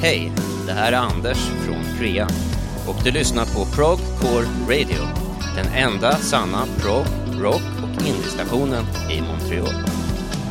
Hej, det här är Anders från Krea och du lyssnar på Progcore Radio, den enda sanna prog, rock och indiestationen i Montreal.